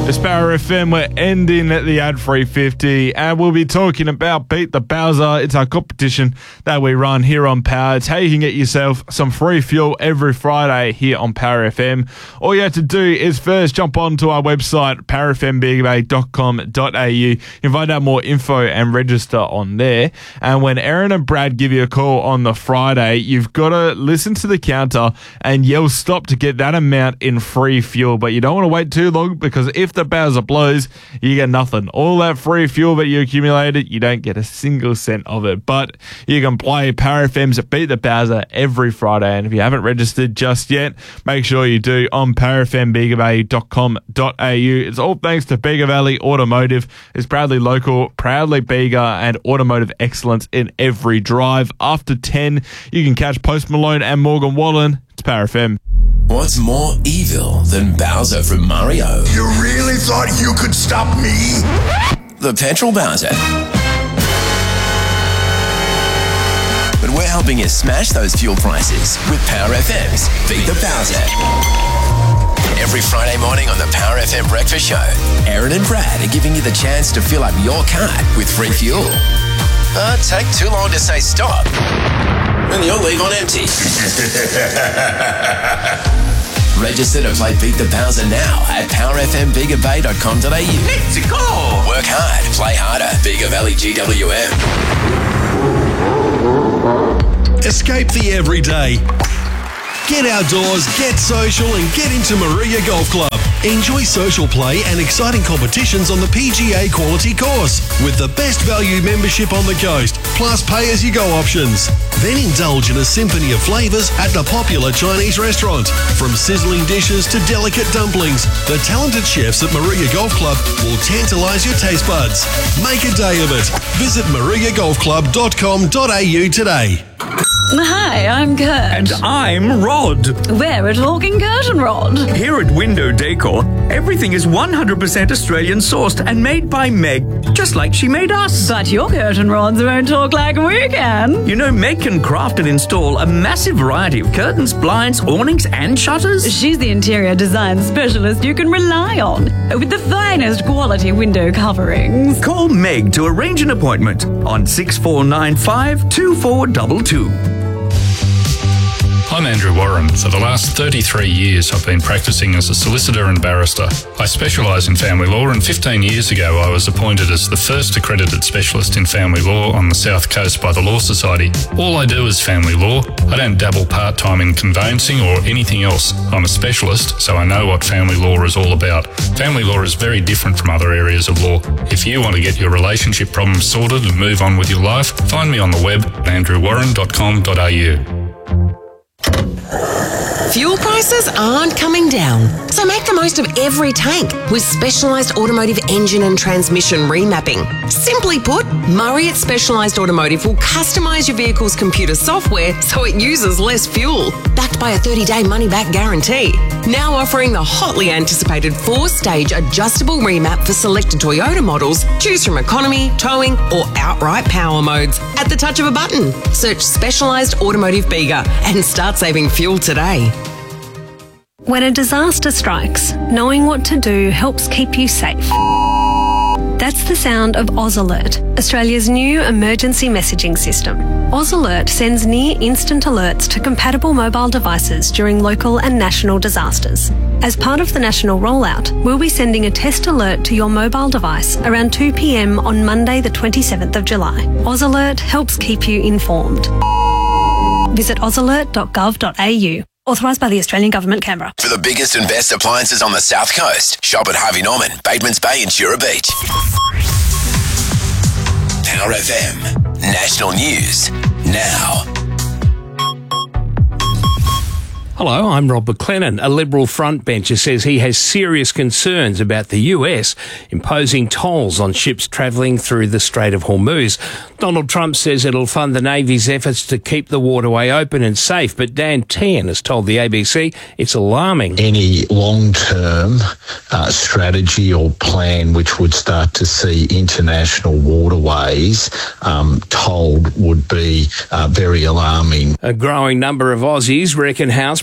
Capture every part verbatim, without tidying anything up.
It's Power F M. We're ending at the ad-free fifty, and we'll be talking about Beat the Bowser. It's our competition that we run here on Power. It's how you can get yourself some free fuel every Friday here on Power F M. All you have to do is first jump onto our website, power f m bega bay dot com dot a u. You can find out more info and register on there. And when Erin and Brad give you a call on the Friday, you've got to listen to the counter and yell stop to get that amount in free fuel. But you don't want to wait too long, because if the Bowser blows, you get nothing. All that free fuel that you accumulated, you don't get a single cent of it. But you can play Power F M's Beat the Bowser every Friday. And if you haven't registered just yet, make sure you do on power f m bega bay dot com dot a u. It's all thanks to Bega Valley Automotive. It's proudly local, proudly Bega, and automotive excellence in every drive. After ten, you can catch Post Malone and Morgan Wallen. It's Power F M. What's more evil than Bowser from Mario? You really thought you could stop me? The Petrol Bowser. But we're helping you smash those fuel prices with Power F M's Beat the Bowser. Every Friday morning on the Power F M Breakfast Show, Erin and Brad are giving you the chance to fill up your card with free fuel. Uh, take too long to say stop, and you'll leave on empty. Register to play Beat the Bowser now at power f m bega bay dot com dot a u. Let's go! Work hard, play harder. Bega Valley G W M. Escape the everyday. Get outdoors, get social, and get into Maria Golf Club. Enjoy social play and exciting competitions on the P G A quality course with the best value membership on the coast, plus pay-as-you-go options. Then indulge in a symphony of flavours at the popular Chinese restaurant. From sizzling dishes to delicate dumplings, the talented chefs at Maria Golf Club will tantalise your taste buds. Make a day of it. Visit maria golf club dot com dot a u today. Hi, I'm Kurt. And I'm Rod. We're a talking curtain rod. Here at Window Decor, everything is one hundred percent Australian sourced and made by Meg, just like she made us. But your curtain rods won't talk like we can. You know, Meg can craft and install a massive variety of curtains, blinds, awnings and shutters. She's the interior design specialist you can rely on, with the finest quality window coverings. Call Meg to arrange an appointment on six four nine five, two four two two. I'm Andrew Warren. For the last thirty-three years, I've been practicing as a solicitor and barrister. I specialise in family law, and fifteen years ago I was appointed as the first accredited specialist in family law on the South Coast by the Law Society. All I do is family law. I don't dabble part-time in conveyancing or anything else. I'm a specialist, so I know what family law is all about. Family law is very different from other areas of law. If you want to get your relationship problems sorted and move on with your life, find me on the web at andrew warren dot com dot a u. Fuel prices aren't coming down, so make the most of every tank with specialised automotive engine and transmission remapping. Simply put, Murray at Specialised Automotive will customise your vehicle's computer software so it uses less fuel, backed by a thirty-day money-back guarantee. Now offering the hotly anticipated four-stage adjustable remap for selected Toyota models. Choose from economy, towing or outright power modes at the touch of a button. Search Specialised Automotive Bega and start saving fuel today. When a disaster strikes, knowing what to do helps keep you safe. That's the sound of Oz Alert, Australia's new emergency messaging system. Oz Alert sends near-instant alerts to compatible mobile devices during local and national disasters. As part of the national rollout, we'll be sending a test alert to your mobile device around two p m on Monday the twenty-seventh of July. Oz Alert helps keep you informed. Visit oz alert dot gov dot a u. Authorised by the Australian Government, Canberra. For the biggest and best appliances on the South Coast, shop at Harvey Norman, Batemans Bay and Jura Beach. Power F M. National News. Now. Hello, I'm Rob McLennan. A Liberal frontbencher says he has serious concerns about the U S imposing tolls on ships travelling through the Strait of Hormuz. Donald Trump says it'll fund the Navy's efforts to keep the waterway open and safe, but Dan Tehan has told the A B C it's alarming. Any long-term uh, strategy or plan which would start to see international waterways um, tolled would be uh, very alarming. A growing number of Aussies reckon house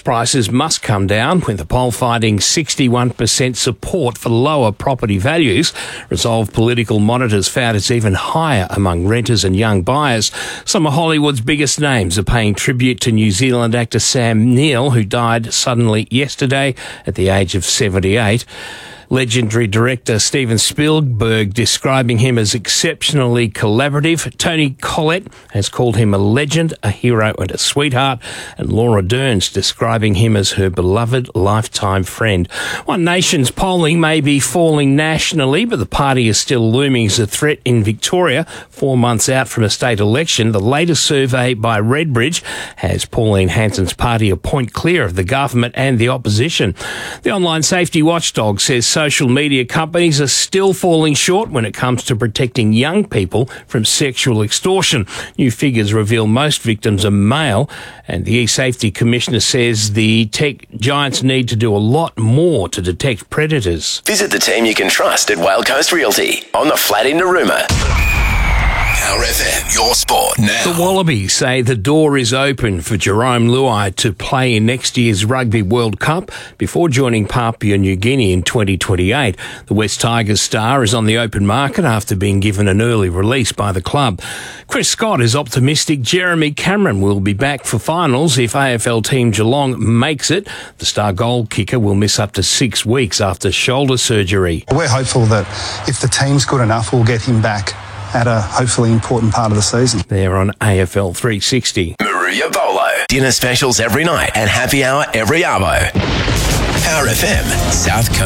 prices must come down, with the poll finding sixty-one percent support for lower property values. Resolve Political Monitors found it's even higher among renters and young buyers. Some of Hollywood's biggest names are paying tribute to New Zealand actor Sam Neill, who died suddenly yesterday at the age of seventy-eight. Legendary director Steven Spielberg describing him as exceptionally collaborative. Toni Collette has called him a legend, a hero and a sweetheart. And Laura Dern's describing him as her beloved lifetime friend. One Nation's polling may be falling nationally, but the party is still looming as a threat in Victoria. Four months out from a state election, the latest survey by Redbridge has Pauline Hanson's party a point clear of the government and the opposition. The online safety watchdog says social media companies are still falling short when it comes to protecting young people from sexual extortion. New figures reveal most victims are male, and the eSafety Commissioner says the tech giants need to do a lot more to detect predators. Visit the team you can trust at Whale Coast Realty on the flat in Narooma. Power F M, your sport now. The Wallabies say the door is open for Jerome Luai to play in next year's Rugby World Cup before joining Papua New Guinea in twenty twenty-eight. The West Tigers star is on the open market after being given an early release by the club. Chris Scott is optimistic Jeremy Cameron will be back for finals if A F L team Geelong makes it. The star goal kicker will miss up to six weeks after shoulder surgery. We're hopeful that if the team's good enough, we'll get him back at a hopefully important part of the season. They're on A F L three sixty. Maria Bolo. Dinner specials every night and happy hour every arvo. Power F M, South Coast.